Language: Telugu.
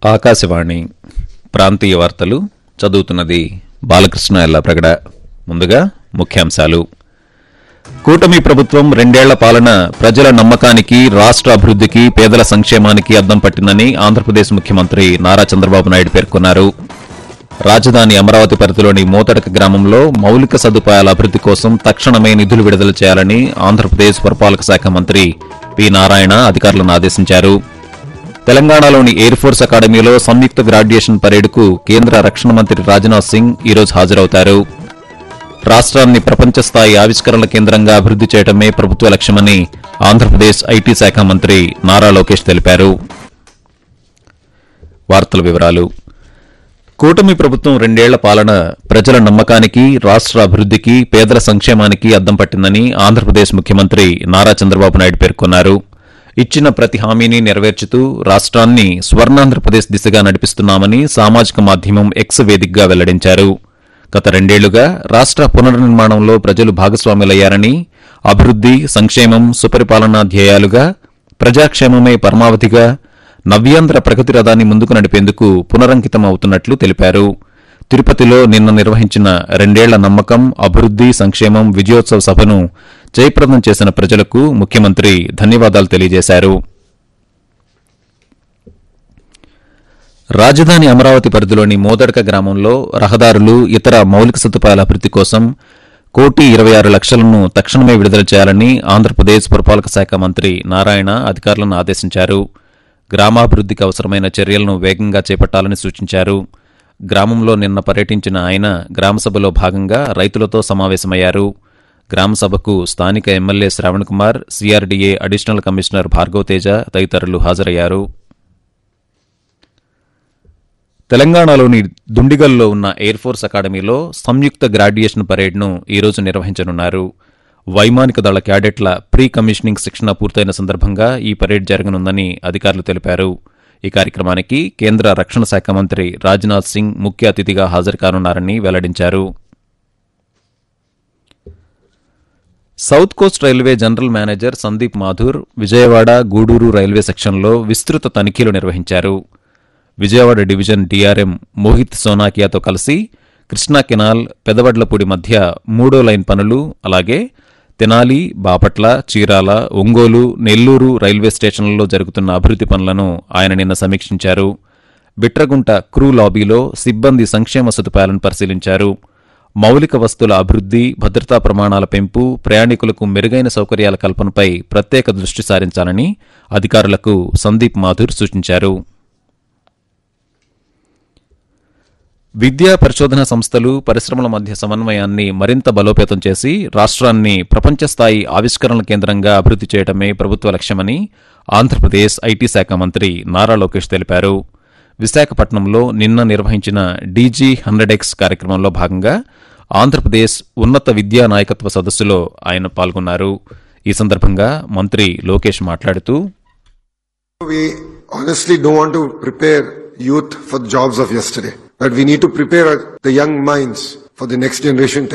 ఆకాశవాణి ప్రాంతీయ వార్తలు చదువుతున్నది బాలకృష్ణ ఎల్లప్రగడ. ముందుగా ముఖ్యాంశాలు. కూటమి ప్రభుత్వం 2 ఏళ్ల పాలన ప్రజల నమ్మకానికి, రాష్ట్ర అభివృద్ధికి, పేదల సంక్షేమానికి అద్దం పట్టిందని ఆంధ్రప్రదేశ్ ముఖ్యమంత్రి నారా చంద్రబాబు నాయుడు పేర్కొన్నారు. రాజధాని అమరావతి పరిధిలోని మోతడక గ్రామంలో మౌలిక సదుపాయాల అభివృద్ది కోసం తక్షణమే నిధులు విడుదల చేయాలని ఆంధ్రప్రదేశ్ పురపాలక శాఖ మంత్రి పి నారాయణ అధికారులను ఆదేశించారు. తెలంగాణలోని ఎయిర్ ఫోర్స్ అకాడమీలో సంయుక్త గ్రాడ్యుయేషన్ పరేడ్కు కేంద్ర రక్షణ మంత్రి రాజ్నాథ్ సింగ్ ఈరోజు హాజరవుతారు. రాష్ట్రాన్ని ప్రపంచ స్థాయి ఆవిష్కరణల కేంద్రంగా అభివృద్ది చేయడమే ప్రభుత్వ లక్ష్యమని ఆంధ్రప్రదేశ్ ఐటీ శాఖ మంత్రి నారా లోకేష్ తెలిపారు. వార్తల వివరాలు. కూటమి ప్రభుత్వం 2 ఏళ్ల పాలన ప్రజల నమ్మకానికి, రాష్ట్ర అభివృద్దికి, పేదల సంక్షేమానికి అద్దం పట్టిందని ఆంధ్రప్రదేశ్ ముఖ్యమంత్రి నారా చంద్రబాబు నాయుడు పేర్కొన్నారు. ఇచ్చిన ప్రతి హామీని నెరవేర్చుతూ రాష్ట్రాన్ని స్వర్ణాంధ్రప్రదేశ్ దిశగా నడిపిస్తున్నామని సామాజిక మాధ్యమం ఎక్స్ వేదికగా వెల్లడించారు. గత 2 ఏళ్లుగా రాష్ట్ర పునర్నిర్మాణంలో ప్రజలు భాగస్వాములయ్యారని, అభివృద్ది, సంక్షేమం, సుపరిపాలనా ధ్యేయాలుగా, ప్రజాక్షేమమే పరమావధిగా నవ్యాంధ్ర ప్రగతి రథాన్ని ముందుకు నడిపేందుకు పునరంకితం అవుతున్నట్లు తెలిపారు. తిరుపతిలో నిన్న నిర్వహించిన 2 ఏళ్ల నమ్మకం, అభివృద్ది, సంక్షేమం విజయోత్సవ సభను జయప్రదం చేసిన ప్రజలకు ముఖ్యమంత్రి ధన్యవాదాలు తెలియజేశారు. రాజధాని అమరావతి పరిధిలోని మోదడక గ్రామంలో రహదారులు, ఇతర మౌలిక సదుపాయాల అభివృద్ది కోసం 1,26,00,000ను తక్షణమే విడుదల చేయాలని ఆంధ్రప్రదేశ్ పురపాలక శాఖ మంత్రి నారాయణ అధికారులను ఆదేశించారు. గ్రామాభివృద్దికి అవసరమైన చర్యలను వేగంగా చేపట్టాలని సూచించారు. గ్రామంలో నిన్న పర్యటించిన ఆయన గ్రామసభలో భాగంగా రైతులతో సమావేశమయ్యారు. గ్రామసభకు స్థానిక MLA Shravan Kumar, CRDA additional commissioner Bhargav Teja తదితరులు హాజరయ్యారు. తెలంగాణలోని దుండిగల్లో ఉన్న ఎయిర్ ఫోర్స్ అకాడమీలో సంయుక్త గ్రాడ్యుయేషన్ పరేడ్ను ఈరోజు నిర్వహించనున్నారు. వైమానిక దళ క్యాడెట్ల ప్రీ కమిషనింగ్ శిక్షణ పూర్తయిన సందర్భంగా ఈ పరేడ్ జరగనుందని అధికారులు తెలిపారు. ఈ కార్యక్రమానికి కేంద్ర రక్షణ శాఖ మంత్రి రాజ్నాథ్ సింగ్ ముఖ్య అతిథిగా హాజరు కానున్నారని వెల్లడించారు. South Coast railway general manager Sandeep Mathur Vijayawada, Gudur railway సెక్షన్లో విస్తృత తనిఖీలు నిర్వహించారు. విజయవాడ డివిజన్ డీఆర్ఎం మోహిత్ సోనాకియాతో కలిసి కృష్ణా కెనాల్, పెదవడ్లపూడి మధ్య 3వ లైన్ పనులు, అలాగే తెనాలి, బాపట్ల, చీరాల, ఒంగోలు, నెల్లూరు రైల్వే స్టేషన్లలో జరుగుతున్న అభివృద్ది పనులను ఆయన నిన్న సమీక్షించారు. బిట్రగుంట క్రూ లాబీలో సిబ్బంది సంక్షేమ సదుపాయాలను పరిశీలించారు. మౌలిక వస్తువుల అభివృద్ది, భద్రతా ప్రమాణాల పెంపు, ప్రయాణికులకు మెరుగైన సౌకర్యాల కల్పనపై ప్రత్యేక దృష్టి సారించాలని అధికారులకు సందీప్ మాథూర్ సూచించారు. విద్యా పరిశోధన సంస్థలు, పరిశ్రమల మధ్య సమన్వయాన్ని మరింత బలోపేతం చేసి రాష్ట్రాన్ని ప్రపంచ స్థాయి ఆవిష్కరణల కేంద్రంగా అభివృద్ది చేయడమే ప్రభుత్వ లక్ష్యమని ఆంధ్రప్రదేశ్ ఐటీ శాఖ మంత్రి నారా లోకేష్ తెలిపారు. విశాఖపట్నంలో నిన్న నిర్వహించిన డీజీ 100X కార్యక్రమంలో భాగంగా ఆంధ్రప్రదేశ్ ఉన్నత విద్యా నాయకత్వ సదస్సులో ఆయన పాల్గొన్నారు. ఈ సందర్భంగా మంత్రి లోకేష్ మాట్లాడుతూ, We honestly don't want to prepare youth for the jobs of yesterday, but we need to prepare the young minds for the next generation